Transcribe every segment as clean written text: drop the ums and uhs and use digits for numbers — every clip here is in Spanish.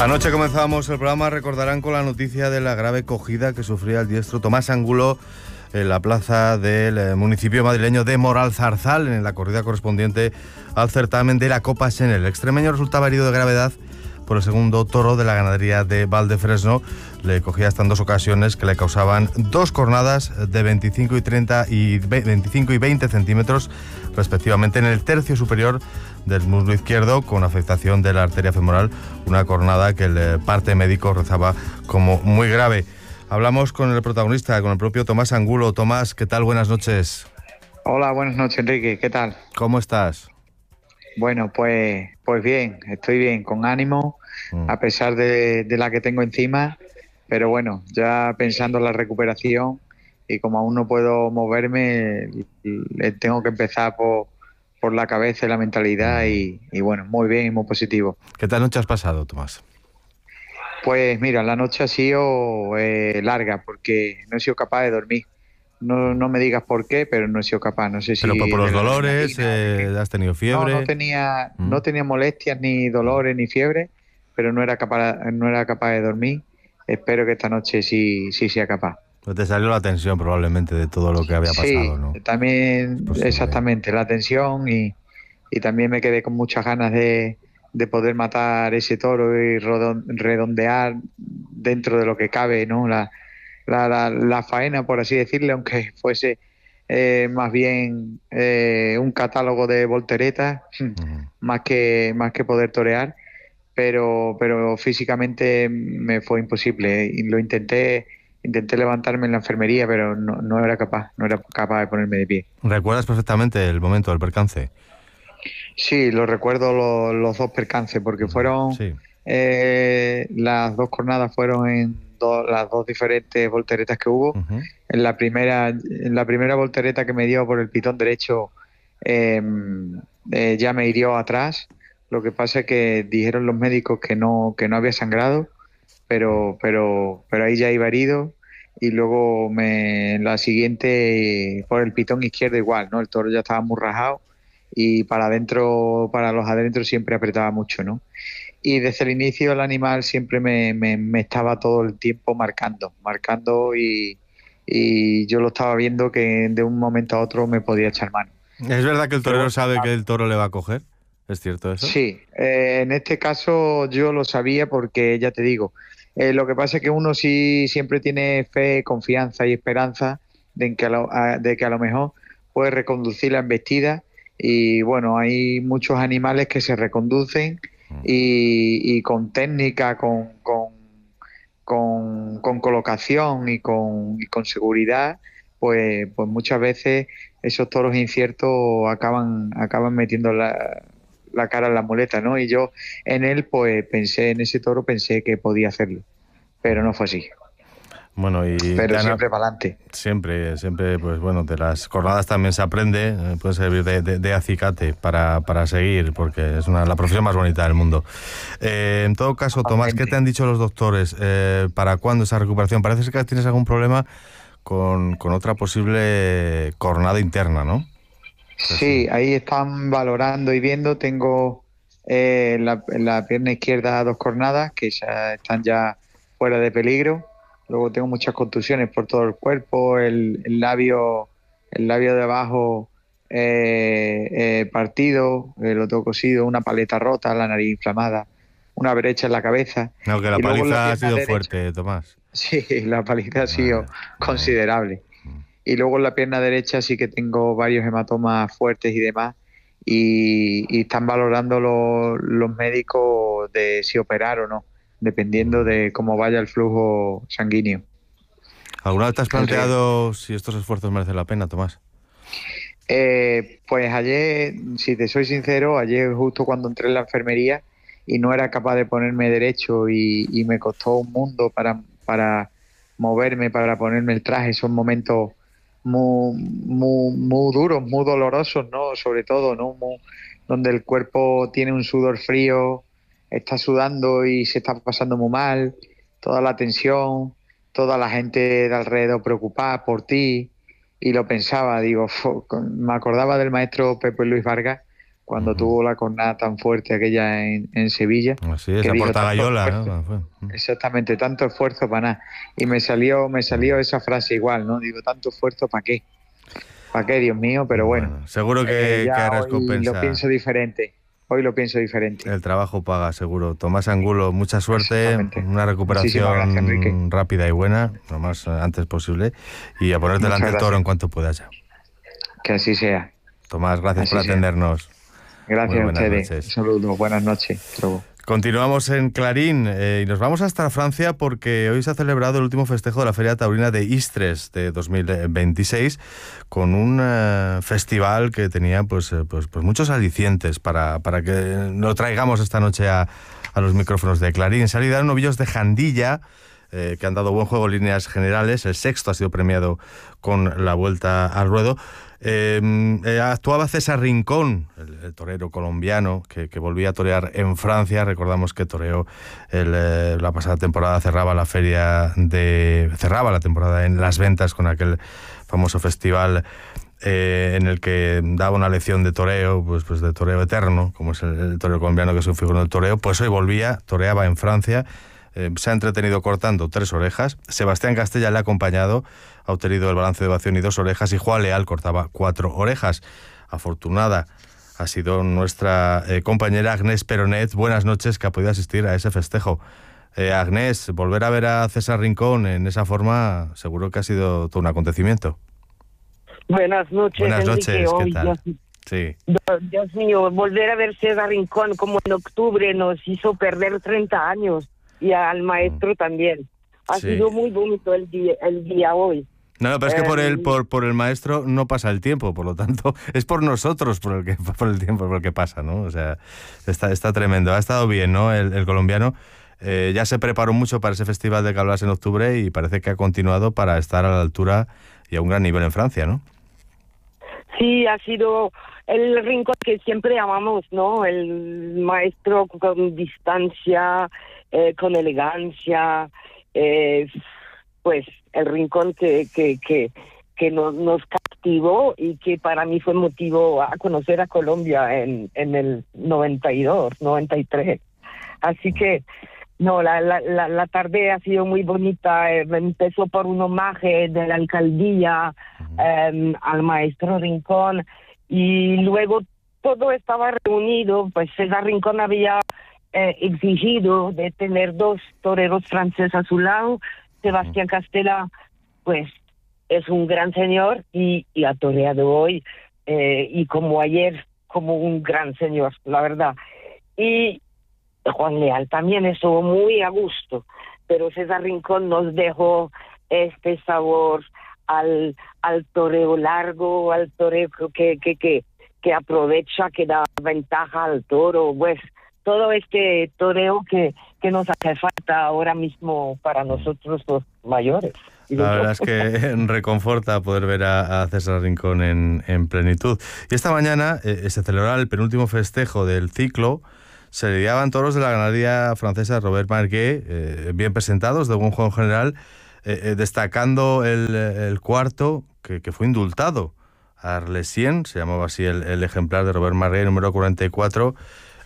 Anoche comenzábamos el programa, recordarán, con la noticia de la grave cogida que sufría el diestro Tomás Angulo en la plaza del municipio madrileño de Moralzarzal, en la corrida correspondiente al certamen de la Copa Senel. El extremeño resultaba herido de gravedad por el segundo toro de la ganadería de Valdefresno. Le cogía hasta en dos ocasiones que le causaban dos cornadas de 25 y 20 centímetros respectivamente en el tercio superior del muslo izquierdo, con afectación de la arteria femoral, una cornada que el parte médico rezaba como muy grave. Hablamos con el protagonista, con el propio Tomás Angulo. Tomás, ¿qué tal? Buenas noches. Hola, buenas noches, Enrique. ¿Qué tal? ¿Cómo estás? Bueno, pues bien, estoy bien, con ánimo, a pesar de la que tengo encima, pero bueno, ya pensando en la recuperación, y como aún no puedo moverme, tengo que empezar por la cabeza y la mentalidad, y bueno, muy bien y muy positivo. ¿Qué tal noche has pasado, Tomás? Pues mira, la noche ha sido larga, porque no he sido capaz de dormir. No me digas por qué, pero no he sido capaz. No sé si ¿Pero por los de la dolores? adrenalina o de qué. ¿Has tenido No, fiebre? no tenía molestias, ni dolores, ni fiebre, pero no era capaz de dormir. Espero que esta noche sí sea capaz. Pues te salió la tensión probablemente de todo lo que había pasado, Sí, ¿no? Es también posible. exactamente, la tensión, y también me quedé con muchas ganas de poder matar ese toro y redondear dentro de lo que cabe, ¿no? La faena, por así decirle, aunque fuese más bien un catálogo de volteretas, más que poder torear, pero físicamente me fue imposible. Y intenté levantarme en la enfermería, pero no era capaz de ponerme de pie. ¿Recuerdas perfectamente el momento del percance? Sí, lo recuerdo los dos percances, porque fueron Sí. las dos jornadas fueron en las dos diferentes volteretas que hubo. En la primera voltereta que me dio por el pitón derecho, eh, ya me hirió atrás. Lo que pasa es que dijeron los médicos que no había sangrado, pero ahí ya iba herido. Y luego en la siguiente, por el pitón izquierdo igual, ¿no? El toro ya estaba muy rajado, y para los adentros siempre apretaba mucho, ¿no? Y desde el inicio el animal siempre me estaba todo el tiempo marcando, y yo lo estaba viendo que de un momento a otro me podía echar mano. ¿Es verdad que el Pero torero bueno, sabe que el toro le va a coger? ¿Es cierto eso? sí, en este caso yo lo sabía, porque ya te digo, lo que pasa es que uno sí siempre tiene fe, confianza y esperanza de que a lo mejor puede reconducir la embestida. Y bueno, hay muchos animales que se reconducen, y con técnica, con colocación y con seguridad, pues muchas veces esos toros inciertos acaban metiendo la cara en la muleta, ¿no? Y yo en ese toro pensé que podía hacerlo, pero no fue así. Bueno, y Pero siempre para adelante. siempre, pues bueno, de las jornadas también se aprende, puede servir de acicate para seguir, porque es la profesión más bonita del mundo. En todo caso, Tomás, ¿qué te Totalmente. han dicho los doctores? ¿Para cuándo esa recuperación? Parece ser que tienes algún problema con otra posible cornada interna, ¿no? Sí, ahí están valorando y viendo. Tengo en la pierna izquierda dos cornadas que ya están fuera de peligro. Luego tengo muchas contusiones por todo el cuerpo, el labio de abajo partido, lo tengo cosido, una paleta rota, la nariz inflamada, una brecha en la cabeza. No, que la Y luego en la paliza ha pierna sido derecha, fuerte, Tomás. sí, la paliza ha sido Vale, vale. considerable. Y luego en la pierna derecha sí que tengo varios hematomas fuertes y demás. Y están valorando los médicos de si operar o no, dependiendo de cómo vaya el flujo sanguíneo, ¿Alguna vez te has el riesgo. planteado si estos esfuerzos merecen la pena, Tomás? Pues ayer, si te soy sincero, ayer justo cuando entré en la enfermería y no era capaz de ponerme derecho, y me costó un mundo para moverme, para ponerme el traje. Son momentos muy duros, muy dolorosos, ¿no? Sobre todo, ¿no? Donde el cuerpo tiene un sudor frío, está sudando y se está pasando muy mal, toda la tensión, toda la gente de alrededor preocupada por ti. Y lo pensaba, digo, me acordaba del maestro Pepe Luis Vargas cuando tuvo la cornada tan fuerte aquella en Sevilla. Así es, esa Portagayola, ¿no? Exactamente, tanto esfuerzo para nada. Y me salió esa frase igual, ¿no? Digo, tanto esfuerzo ¿para qué? ¿Para qué, Dios mío? Pero bueno, seguro que harás hoy compensa. lo pienso diferente. Hoy lo pienso diferente. El trabajo paga, seguro. Tomás Angulo, mucha suerte, una recuperación gracias, rápida y buena, lo más antes posible, y a ponerte delante del toro en cuanto puedas ya. Que así sea. Tomás, gracias por atendernos. Gracias a ustedes. Un saludo, buenas noches. Continuamos en Clarín y nos vamos hasta Francia porque hoy se ha celebrado el último festejo de la Feria Taurina de Istres de 2026 con un festival que tenía pues muchos alicientes para que lo traigamos esta noche a los micrófonos de Clarín. Se han liderado novillos de Jandilla que han dado buen juego en líneas generales. El sexto ha sido premiado con la vuelta al ruedo. Actuaba César Rincón, el torero colombiano que volvía a torear en Francia. Recordamos que toreó la pasada temporada, cerraba la temporada en Las Ventas con aquel famoso festival en el que daba una lección de toreo, pues de toreo eterno, como es el torero colombiano que es un figurón del toreo. Pues hoy volvía, toreaba en Francia. Se ha entretenido cortando 3 orejas. Sebastián Castella le ha acompañado, ha obtenido el balance de ovación y 2 orejas, y Juan Leal cortaba 4 orejas. Afortunada ha sido nuestra compañera Agnès Peronet. Buenas noches, que ha podido asistir a ese festejo. Agnès, volver a ver a César Rincón en esa forma seguro que ha sido todo un acontecimiento. Buenas noches. Buenas noches, Enrique. ¿qué tal? Sí. Dios mío, volver a ver César Rincón como en octubre nos hizo perder 30 años. Y al maestro también. Ha sido muy bonito el día hoy. No, pero es que por el maestro no pasa el tiempo, por lo tanto, es por nosotros por el tiempo por el que pasa, ¿no? O sea, está tremendo. Ha estado bien, ¿no? El colombiano ya se preparó mucho para ese festival de que hablas en octubre y parece que ha continuado para estar a la altura y a un gran nivel en Francia, ¿no? Sí, ha sido el Rincón que siempre amamos, ¿no? El maestro con distancia, con elegancia, pues el Rincón que nos captivó y que para mí fue motivo a conocer a Colombia en el 92, 93. Así que, no, la tarde ha sido muy bonita. Empezó por un homenaje de la alcaldía al maestro Rincón y luego todo estaba reunido. Pues César Rincón había exigido de tener 2 toreros franceses a su lado. Sebastián Castella, pues, es un gran señor y ha toreado hoy y como ayer, como un gran señor, la verdad. Y Juan Leal también estuvo muy a gusto, pero César Rincón nos dejó este sabor al toreo largo, al toreo que aprovecha, que da ventaja al toro, pues todo este toreo que nos hace falta ahora mismo para nosotros los mayores. La verdad es que reconforta poder ver a César Rincón en plenitud. Y esta mañana se celebraba el penúltimo festejo del ciclo. Se lidiaban toros de la ganadería francesa Robert Marguet, bien presentados, de buen juego en general, destacando el cuarto que fue indultado. Arlesien, se llamaba así el ejemplar de Robert Marguet, número 44.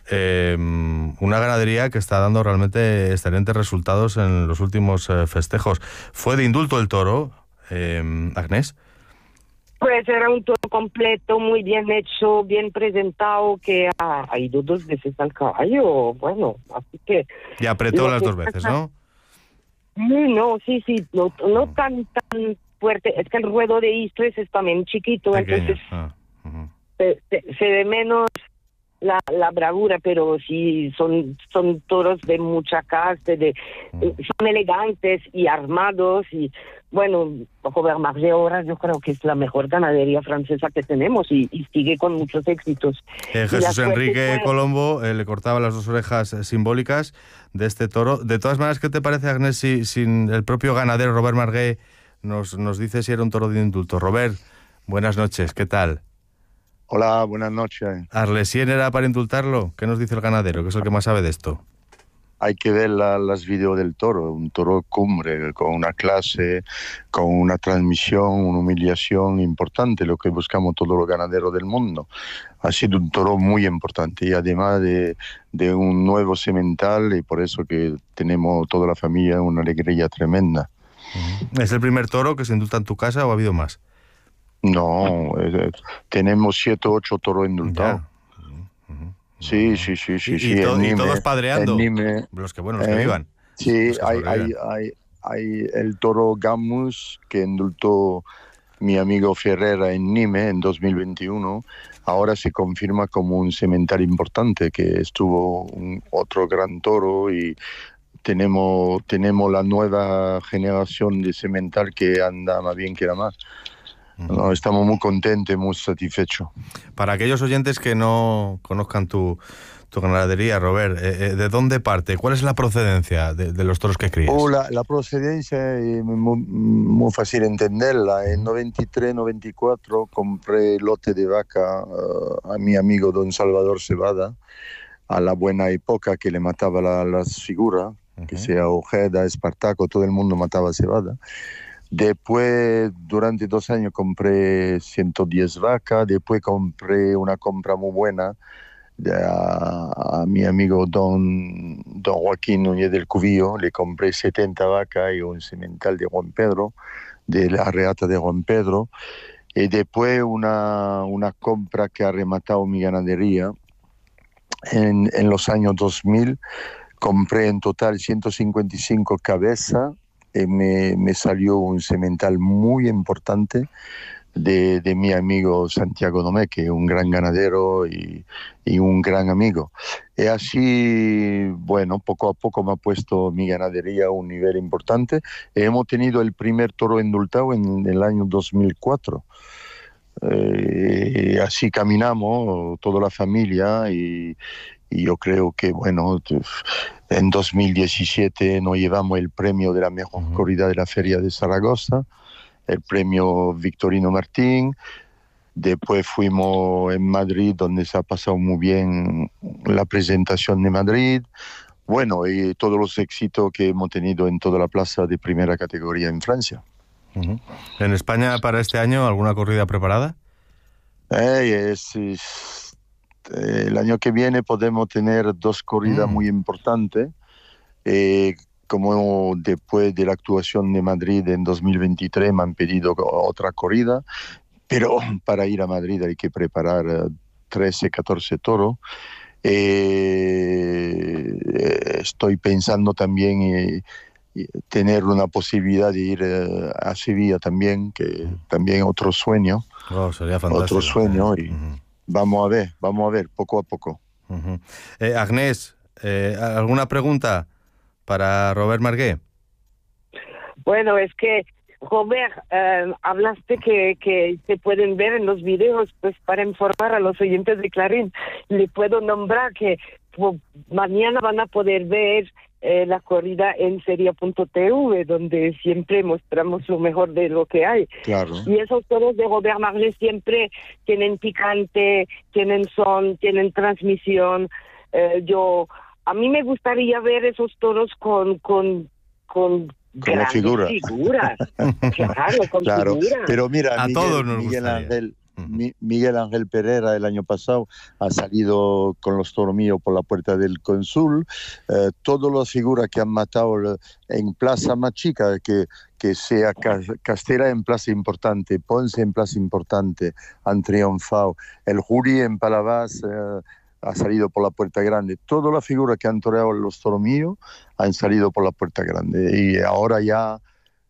Una ganadería que está dando realmente excelentes resultados en los últimos festejos. ¿Fue de indulto el toro, Agnès? Pues era un toro completo, muy bien hecho, bien presentado, que ha ido 2 veces al caballo, bueno, así que... Y apretó las 2 veces, ¿no? No, sí, no tan fuerte, es que el ruedo de Istres es también chiquito, pequeño. Entonces se ve menos la bravura, pero sí son toros de mucha caste, son elegantes y armados y bueno, Robert Marguet ahora yo creo que es la mejor ganadería francesa que tenemos y sigue con muchos éxitos. Jesús Enrique Colombo le cortaba las 2 orejas simbólicas de este toro. De todas maneras, ¿qué te parece, Agnès, si el propio ganadero Robert Marguet nos dice si era un toro de indulto? Robert, buenas noches, ¿qué tal? Hola, buenas noches. ¿Arlesien era para indultarlo? ¿Qué nos dice el ganadero, que es el que más sabe de esto? hay que ver las videos del toro, un toro cumbre, con una clase, con una transmisión, una humillación importante, lo que buscamos todos los ganaderos del mundo. Ha sido un toro muy importante y además de un nuevo semental, y por eso que tenemos toda la familia una alegría tremenda. ¿Es el primer toro que se indulta en tu casa o ha habido más? No, tenemos 7 o 8 toros indultados. Sí. Y todos padreando, los que vivan. Sí, hay el toro Gamus que indultó mi amigo Ferrera en Nîmes en 2021. Ahora se confirma como un semental importante, que estuvo otro gran toro, y tenemos la nueva generación de semental que anda más bien que la más. No, estamos muy contentos, muy satisfechos. Para aquellos oyentes que no conozcan tu ganadería, Robert, ¿de dónde parte? ¿Cuál es la procedencia de los toros que crías? La procedencia es muy fácil entenderla. En 93-94 compré lote de vaca a mi amigo don Salvador Cebada, a la buena época que le mataba las figuras, que sea Ojeda, Espartaco, todo el mundo mataba Cebada. Después, durante 2 años, compré 110 vacas. Después compré una compra muy buena a mi amigo don Joaquín Núñez del Cubillo. Le compré 70 vacas y un semental de Juan Pedro, de la reata de Juan Pedro. Y después una compra que ha rematado mi ganadería. En los años 2000 compré en total 155 cabezas. Me salió un semental muy importante de mi amigo Santiago Domé, que es un gran ganadero y un gran amigo. Y así, bueno, poco a poco me ha puesto mi ganadería a un nivel importante. Hemos tenido el primer toro indultado en el año 2004. Así caminamos toda la familia, y yo creo que, bueno, en 2017 nos llevamos el premio de la mejor corrida de la Feria de Zaragoza, el premio Victorino Martín. Después fuimos en Madrid, donde se ha pasado muy bien la presentación de Madrid. Bueno, y todos los éxitos que hemos tenido en toda la plaza de primera categoría en Francia. ¿En España para este año alguna corrida preparada? El año que viene podemos tener 2 corridas muy importantes, como después de la actuación de Madrid en 2023 me han pedido otra corrida, pero para ir a Madrid hay que preparar 13, 14 toros. Estoy pensando también tener una posibilidad de ir a Sevilla también, que también otro sueño. Sería fantástico. Otro sueño, y vamos a ver, poco a poco. Agnès, ¿alguna pregunta para Robert Margué? Bueno, es que, Robert, hablaste que se pueden ver en los videos, pues para informar a los oyentes de Clarín. Le puedo nombrar que mañana van a poder ver la corrida en seria.tv, donde siempre mostramos lo mejor de lo que hay. Claro. Y esos toros de Robert Marley siempre tienen picante, tienen son, tienen transmisión. A mí me gustaría ver esos toros con grandes figuras. Claro, con figuras. Pero mira, a todos nos gustaría. Miguel Ángel Pereira el año pasado ha salido con los toros míos por la puerta del cónsul. Todas las figuras que han matado en plaza más chica, que sea Castela en plaza importante, Ponce en plaza importante, han triunfado. El Jury en Palavas ha salido por la puerta grande. Todas las figuras que han toreado los toros míos han salido por la puerta grande. Y ahora ya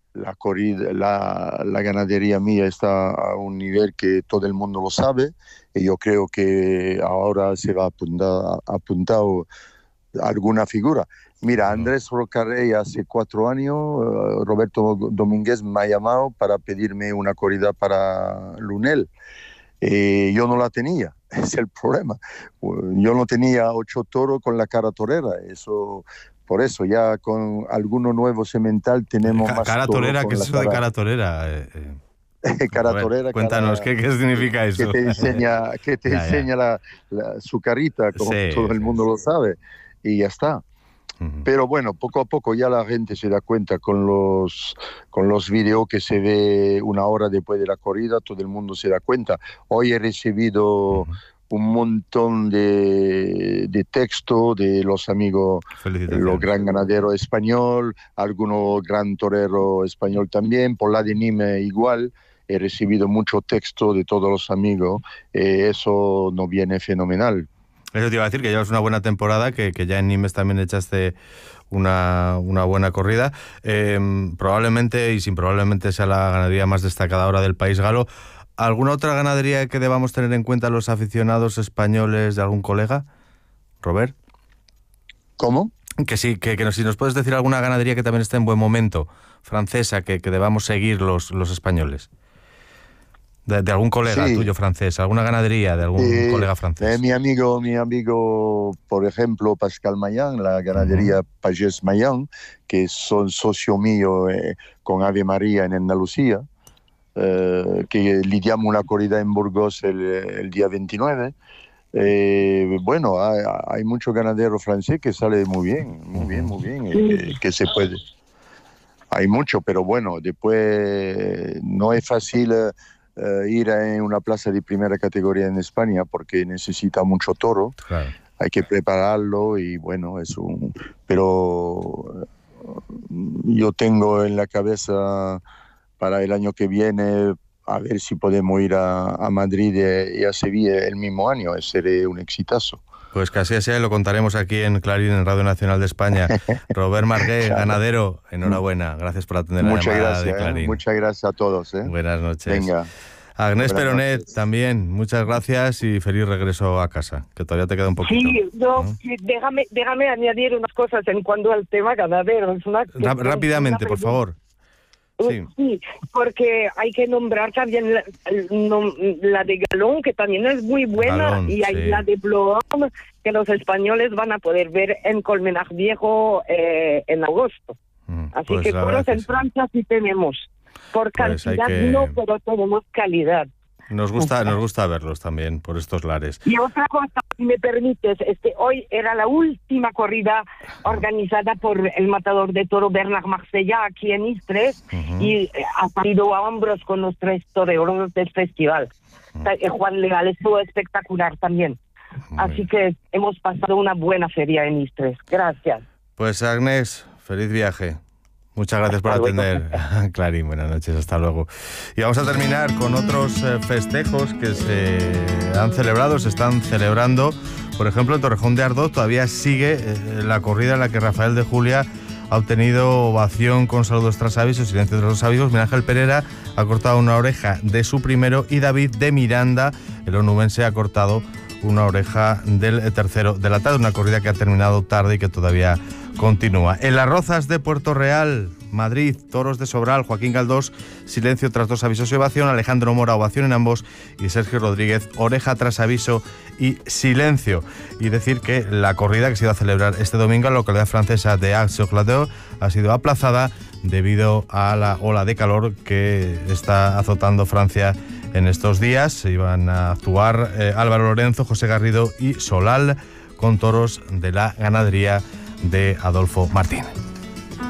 la ganadería mía está a un nivel que todo el mundo lo sabe, y yo creo que ahora se va a apuntar alguna figura. Mira, Andrés Rocarrey hace 4 años, Roberto Domínguez me ha llamado para pedirme una corrida para Lunel. Yo no la tenía, es el problema. Yo no tenía 8 toros con la cara torera, eso... Por eso, ya con alguno nuevo semental tenemos más cara torera. ¿Qué es eso de cara torera? Cara torera. Cuéntanos, ¿qué significa eso? Que te enseña su carita, como todo el mundo lo sabe, y ya está. Pero bueno, poco a poco ya la gente se da cuenta con los videos que se ve una hora después de la corrida, todo el mundo se da cuenta. Hoy he recibido un montón de texto de los amigos, los gran ganadero español, algunos gran torero español también, por la de Nîmes igual. He recibido mucho texto de todos los amigos, eso nos viene fenomenal. Eso te iba a decir, que llevas una buena temporada, que ya en Nîmes también echaste una buena corrida. Probablemente, y sin probablemente, sea la ganadería más destacada ahora del país galo. ¿Alguna otra ganadería que debamos tener en cuenta los aficionados españoles de algún colega? Robert. ¿Cómo? Que sí, si nos puedes decir alguna ganadería que también esté en buen momento, francesa, que debamos seguir los españoles. De algún colega tuyo francés, alguna ganadería de algún colega francés. Mi amigo, por ejemplo, Pascal Mayan, la ganadería Pagès Mayan, que son socio mío con Ave María en Andalucía, que lidiamos una corrida en Burgos el día 29. Bueno, hay muchos ganaderos franceses que sale muy bien, que se puede. Hay mucho, pero bueno, después no es fácil ir a una plaza de primera categoría en España porque necesita mucho toro. Claro. Hay que prepararlo y bueno, pero yo tengo en la cabeza para el año que viene a ver si podemos ir a Madrid y a Sevilla el mismo año. Sería un exitazo. Pues que así sea, lo contaremos aquí en Clarín, en Radio Nacional de España. Robert Margué, ganadero, enhorabuena. Gracias por atender la llamada de Clarín. Muchas gracias a todos. Buenas noches. Venga. Agnès Peronet, también, muchas gracias y feliz regreso a casa, que todavía te queda un poquito. Sí, déjame añadir unas cosas en cuanto al tema ganadero. Rápidamente, por favor. Sí, porque hay que nombrar también la de Galón, que también es muy buena, Galón, y hay la de Bloom, que los españoles van a poder ver en Colmenar Viejo en agosto. Así pues que todos en Francia sí tenemos. Por cantidad no, pero tenemos calidad. Nos gusta verlos también por estos lares. Y otra cosa, si me permites, hoy era la última corrida organizada por el matador de toro Bernard Marsella aquí en Istres, y ha salido a hombros con los 3 toreros del festival. Juan Leal estuvo espectacular también. Así que hemos pasado una buena feria en Istres. Gracias. Pues Agnès, feliz viaje. Muchas gracias por atender. Clarín, buenas noches, hasta luego. Y vamos a terminar con otros festejos que se están celebrando. Por ejemplo, en Torrejón de Ardoz todavía sigue la corrida en la que Rafael de Julia ha obtenido ovación con saludos tras aviso, silencio tras los avisos. Miguel Ángel Pereira ha cortado una oreja de su primero y David de Miranda, el onubense, ha cortado una oreja del tercero de la tarde. Una corrida que ha terminado tarde y que todavía continúa. En Las Rozas de Puerto Real, Madrid, toros de Sobral, Joaquín Galdós, silencio tras 2 avisos y ovación, Alejandro Mora, ovación en ambos, y Sergio Rodríguez, oreja tras aviso y silencio. Y decir que la corrida que se iba a celebrar este domingo en la localidad francesa de Arles-sur-Gladour ha sido aplazada debido a la ola de calor que está azotando Francia en estos días. Iban a actuar Álvaro Lorenzo, José Garrido y Solal, con toros de la ganadería de Adolfo Martín.